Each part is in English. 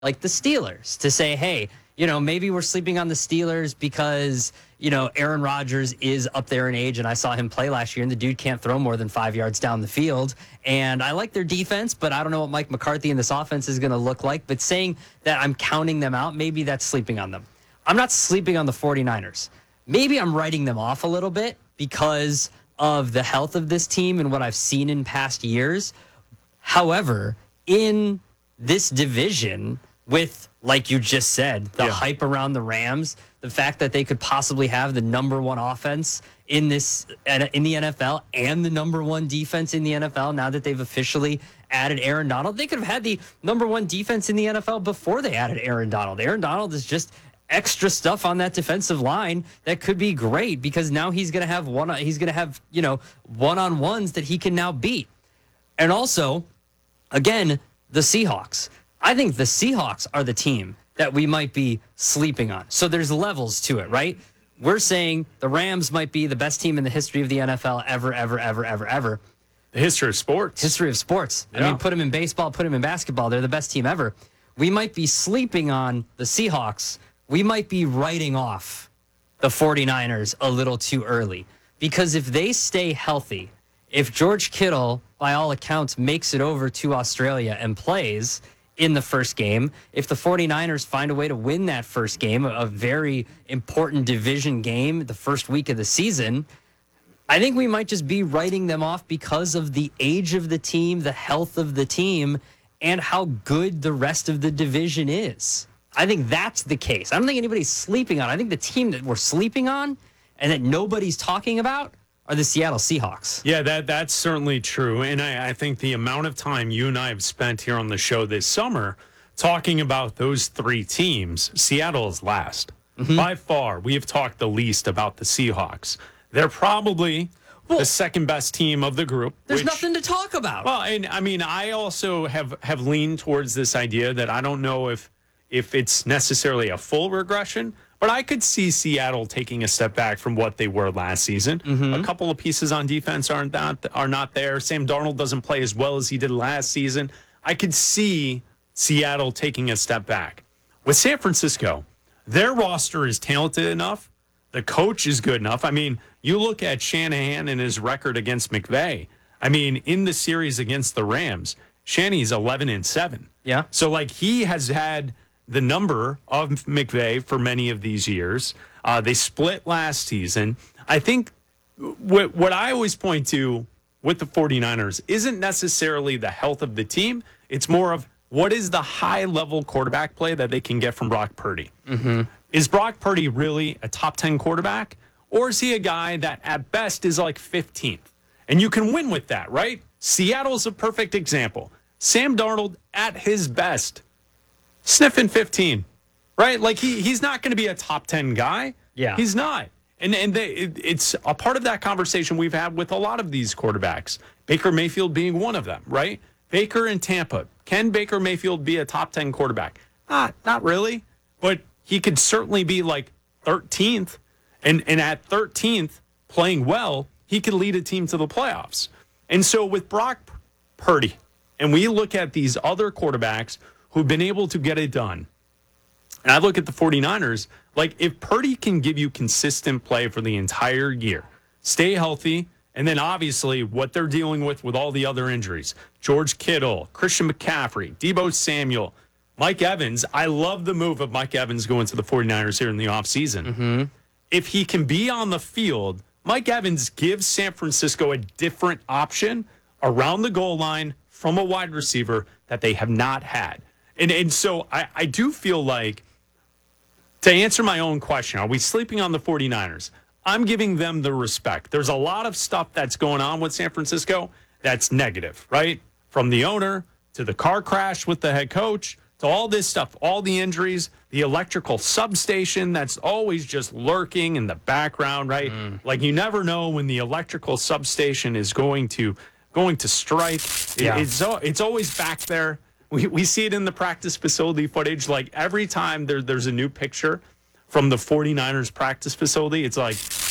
like the Steelers to say, hey, maybe we're sleeping on the Steelers because, Aaron Rodgers is up there in age and I saw him play last year and the dude can't throw more than 5 yards down the field. And I like their defense, but I don't know what Mike McCarthy and this offense is going to look like. But saying that I'm counting them out, maybe that's sleeping on them. I'm not sleeping on the 49ers. Maybe I'm writing them off a little bit because of the health of this team and what I've seen in past years. However, in this division, with, like you just said, the hype around the Rams, the fact that they could possibly have the number one offense in the NFL and the number one defense in the NFL now that they've officially added Aaron Donald. They could have had the number one defense in the NFL before they added Aaron Donald. Aaron Donald is just extra stuff on that defensive line that could be great because now he's going to have one-on-ones that he can now beat. And also, again, the Seahawks. I think the Seahawks are the team that we might be sleeping on. So there's levels to it, right? We're saying the Rams might be the best team in the history of the NFL ever, ever, ever, ever, ever. The history of sports. History of sports. Yeah. I mean, put them in baseball, put them in basketball. They're the best team ever. We might be sleeping on the Seahawks. We might be writing off the 49ers a little too early. Because if they stay healthy, if George Kittle, by all accounts, makes it over to Australia and plays in the first game, if the 49ers find a way to win that first game, a very important division game, the first week of the season, I think we might just be writing them off because of the age of the team, the health of the team, and how good the rest of the division is. I think that's the case. I don't think anybody's sleeping on. I think the team that we're sleeping on and that nobody's talking about are the Seattle Seahawks. Yeah, that's certainly true. And I think the amount of time you and I have spent here on the show this summer talking about those three teams, Seattle is last. Mm-hmm. By far, we have talked the least about the Seahawks. They're probably the second best team of the group. There's nothing to talk about. Well, and I mean, I also have leaned towards this idea that I don't know if it's necessarily a full regression, but I could see Seattle taking a step back from what they were last season. Mm-hmm. A couple of pieces on defense are not there. Sam Darnold doesn't play as well as he did last season. I could see Seattle taking a step back. With San Francisco, their roster is talented enough. The coach is good enough. I mean, you look at Shanahan and his record against McVay. I mean, in the series against the Rams, Shanny's 11-7. Yeah. So, he has had the number of McVay for many of these years. They split last season. I think what I always point to with the 49ers isn't necessarily the health of the team. It's more of what is the high-level quarterback play that they can get from Brock Purdy. Mm-hmm. Is Brock Purdy really a top 10 quarterback? Or is he a guy that at best is 15th? And you can win with that, right? Seattle's a perfect example. Sam Darnold at his best, sniffing 15, right? He's not going to be a top 10 guy. Yeah. He's not. And it's a part of that conversation we've had with a lot of these quarterbacks, Baker Mayfield being one of them, right? Baker in Tampa. Can Baker Mayfield be a top 10 quarterback? Not really, but he could certainly be 13th. And at 13th, playing well, he could lead a team to the playoffs. And so with Brock Purdy, and we look at these other quarterbacks who've been able to get it done, and I look at the 49ers, if Purdy can give you consistent play for the entire year, stay healthy, and then obviously what they're dealing with all the other injuries, George Kittle, Christian McCaffrey, Deebo Samuel, Mike Evans. I love the move of Mike Evans going to the 49ers here in the offseason. Mm-hmm. If he can be on the field, Mike Evans gives San Francisco a different option around the goal line from a wide receiver that they have not had. And so I do feel like, to answer my own question, are we sleeping on the 49ers? I'm giving them the respect. There's a lot of stuff that's going on with San Francisco that's negative, right? From the owner to the car crash with the head coach to all this stuff, all the injuries, the electrical substation that's always just lurking in the background, right? You never know when the electrical substation is going to strike. Yeah. It's always back there. We see it in the practice facility footage. Every time there's a new picture from the 49ers practice facility, it's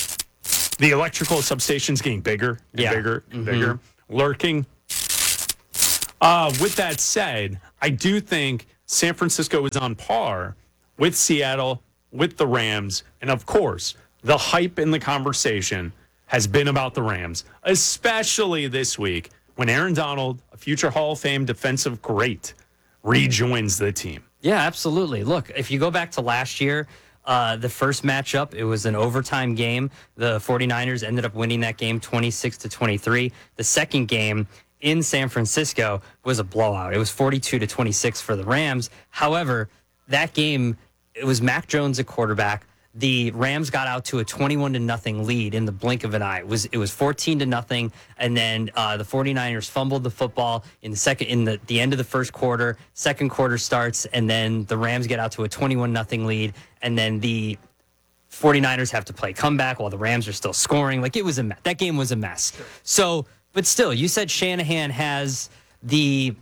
the electrical substation's getting bigger and bigger and bigger, lurking. With that said, I do think San Francisco is on par with Seattle, with the Rams, and of course, the hype in the conversation has been about the Rams, especially this week when Aaron Donald, a future Hall of Fame defensive great, rejoins the team. Yeah, absolutely. Look, if you go back to last year, the first matchup, it was an overtime game. The 49ers ended up winning that game 26-23. The second game in San Francisco was a blowout. It was 42-26 for the Rams. However, that game, it was Mac Jones at quarterback. The Rams got out to a 21-0 lead in the blink of an eye. It was 14-0, and then the 49ers fumbled the football in the end of the first quarter. Second quarter starts, and then the Rams get out to a 21-0 lead, and then the 49ers have to play comeback while the Rams are still scoring. Like, it was a mess. That game was a mess. So, but still, you said Shanahan has the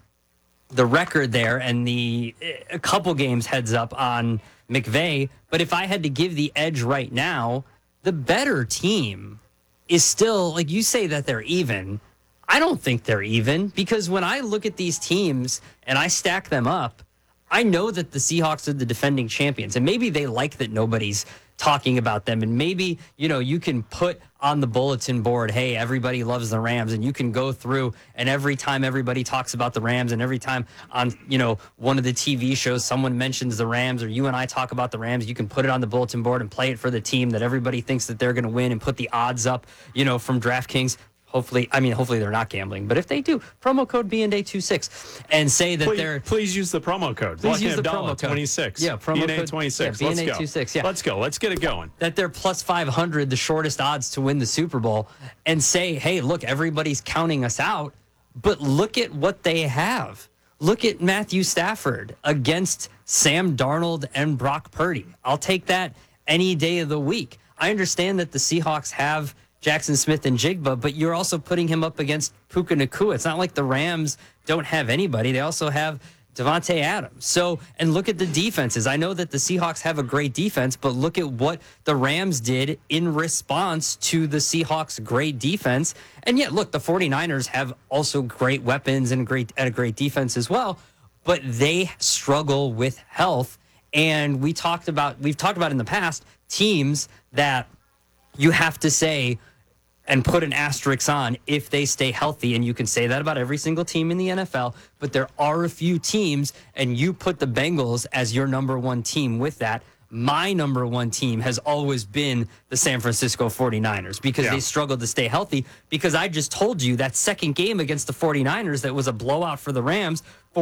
record there and a couple games heads up on McVay, but if I had to give the edge right now, the better team is still, like you say that they're even. I don't think they're even, because when I look at these teams and I stack them up, I know that the Seahawks are the defending champions, and maybe they like that nobody's talking about them, and maybe, you can put on the bulletin board, hey, everybody loves the Rams, and you can go through, and every time everybody talks about the Rams, and every time on, one of the TV shows someone mentions the Rams, or you and I talk about the Rams, you can put it on the bulletin board and play it for the team that everybody thinks that they're going to win, and put the odds up, from DraftKings. Hopefully they're not gambling, but if they do, promo code BNA26 and say that please use the promo code. Please use the promo code 26. Yeah, promo BNA code 26. Yeah, BNA26. Yeah, let's go. Let's get it going. That they're plus 500, the shortest odds to win the Super Bowl, and say, hey, look, everybody's counting us out, but look at what they have. Look at Matthew Stafford against Sam Darnold and Brock Purdy. I'll take that any day of the week. I understand that the Seahawks have Jackson Smith and Jigba, but you're also putting him up against Puka Nacua. It's not like the Rams don't have anybody. They also have Devontae Adams. So, and look at the defenses. I know that the Seahawks have a great defense, but look at what the Rams did in response to the Seahawks' great defense. And yet, look, the 49ers have also great weapons and a great defense as well, but they struggle with health. And we've talked about in the past teams that you have to say and put an asterisk on if they stay healthy. And you can say that about every single team in the NFL, but there are a few teams, and you put the Bengals as your number one team with that. My number one team has always been the San Francisco 49ers because they struggled to stay healthy, because I just told you that second game against the 49ers that was a blowout for the Rams,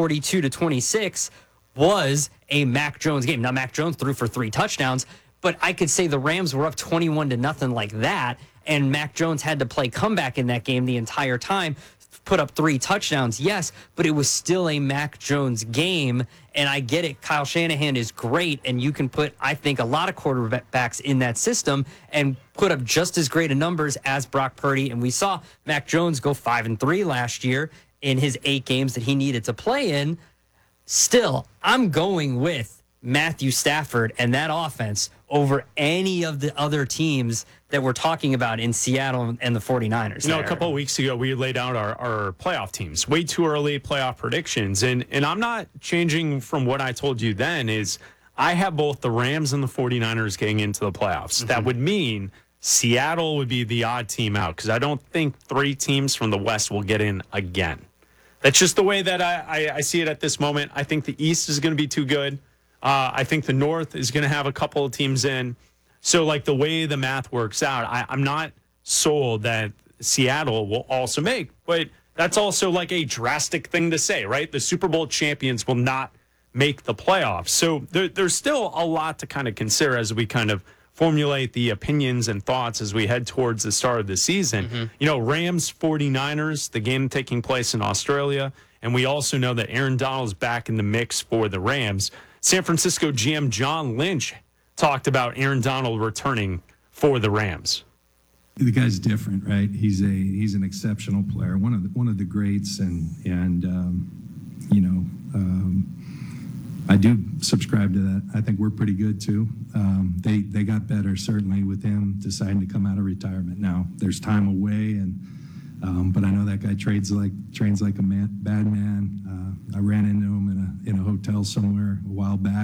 42-26, was a Mac Jones game. Now, Mac Jones threw for 3 touchdowns, but I could say the Rams were up 21-0 like that, and Mac Jones had to play comeback in that game the entire time, put up 3 touchdowns, yes, but it was still a Mac Jones game, and I get it. Kyle Shanahan is great, and you can put, I think, a lot of quarterbacks in that system and put up just as great a numbers as Brock Purdy, and we saw Mac Jones go 5-3 last year in his 8 games that he needed to play in. Still, I'm going with Matthew Stafford and that offense over any of the other teams that we're talking about in Seattle and the 49ers. A couple of weeks ago, we laid out our playoff teams, way too early playoff predictions. And I'm not changing from what I told you then. Is I have both the Rams and the 49ers getting into the playoffs. Mm-hmm. That would mean Seattle would be the odd team out, because I don't think 3 teams from the West will get in again. That's just the way that I see it at this moment. I think the East is going to be too good. I think the North is going to have a couple of teams in. So, like, the way the math works out, I'm not sold that Seattle will also make. But that's also, like, a drastic thing to say, right? The Super Bowl champions will not make the playoffs. So there's still a lot to kind of consider as we kind of formulate the opinions and thoughts as we head towards the start of the season. Mm-hmm. Rams, 49ers, the game taking place in Australia. And we also know that Aaron Donald's back in the mix for the Rams. San Francisco GM John Lynch talked about Aaron Donald returning for the Rams. The guy's different, right? He's an exceptional player, one of the greats, I do subscribe to that. I think we're pretty good too. They got better certainly with him deciding to come out of retirement. Now there's time away, and But I know that guy trains like a bad man. I ran into him in a hotel somewhere a while back.